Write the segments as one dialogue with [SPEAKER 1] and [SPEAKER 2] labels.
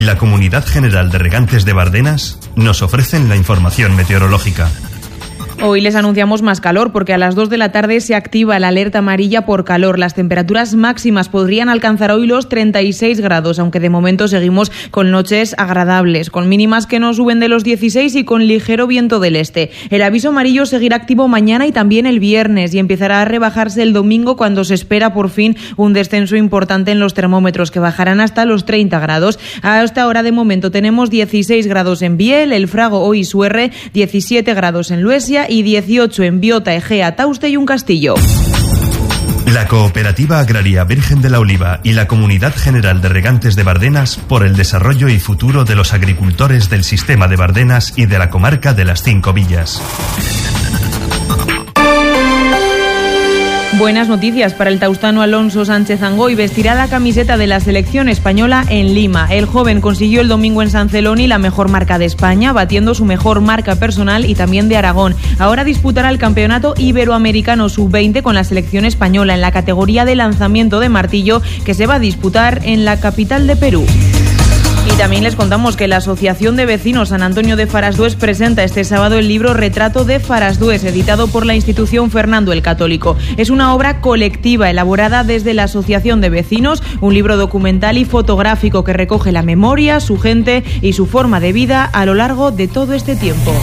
[SPEAKER 1] La Comunidad General de Regantes de Bardenas nos ofrecen la información meteorológica.
[SPEAKER 2] Hoy les anunciamos más calor porque a las 2 de la tarde se activa la alerta amarilla por calor. Las temperaturas máximas podrían alcanzar hoy los 36 grados, aunque de momento seguimos con noches agradables, con mínimas que no suben de los 16 y con ligero viento del este. El aviso amarillo seguirá activo mañana y también el viernes y empezará a rebajarse el domingo cuando se espera por fin un descenso importante en los termómetros que bajarán hasta los 30 grados. A esta hora de momento tenemos 16 grados en Biel, El Frago o Isuerre, 17 grados en Luesia y 18 en Biota, Egea, Tauste y Un Castillo.
[SPEAKER 1] La Cooperativa Agraria Virgen de la Oliva y la Comunidad General de Regantes de Bardenas por el desarrollo y futuro de los agricultores del sistema de Bardenas y de la comarca de las 5 villas.
[SPEAKER 2] Buenas noticias para el taustano Alonso Sánchez Angoy. Vestirá la camiseta de la selección española en Lima. El joven consiguió el domingo en San Celoni la mejor marca de España, batiendo su mejor marca personal y también de Aragón. Ahora disputará el Campeonato Iberoamericano Sub-20 con la selección española en la categoría de lanzamiento de martillo, que se va a disputar en la capital de Perú. Y también les contamos que la Asociación de Vecinos San Antonio de Farasdués presenta este sábado el libro Retrato de Farasdués, editado por la institución Fernando el Católico. Es una obra colectiva elaborada desde la Asociación de Vecinos, un libro documental y fotográfico que recoge la memoria, su gente y su forma de vida a lo largo de todo este tiempo.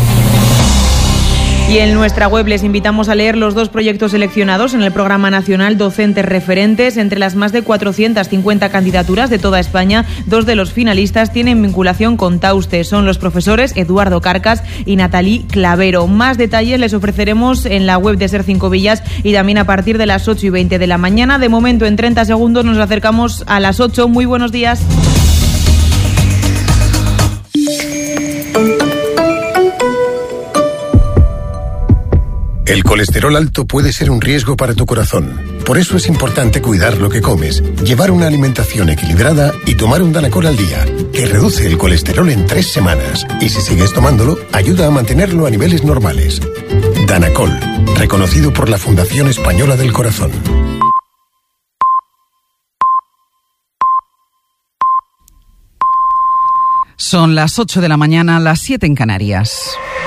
[SPEAKER 2] Y en nuestra web les invitamos a leer los 2 proyectos seleccionados en el Programa Nacional Docentes Referentes. Entre las más de 450 candidaturas de toda España, 2 de los finalistas tienen vinculación con Tauste. Son los profesores Eduardo Carcas y Natalí Clavero. Más detalles les ofreceremos en la web de Ser 5 Villas y también a partir de las 8:20 de la mañana. De momento, en 30 segundos nos acercamos a las 8. Muy buenos días.
[SPEAKER 3] El colesterol alto puede ser un riesgo para tu corazón. Por eso es importante cuidar lo que comes, llevar una alimentación equilibrada y tomar un Danacol al día, que reduce el colesterol en 3 semanas. Y si sigues tomándolo, ayuda a mantenerlo a niveles normales. Danacol, reconocido por la Fundación Española del Corazón.
[SPEAKER 4] Son las 8 de la mañana, las 7 en Canarias.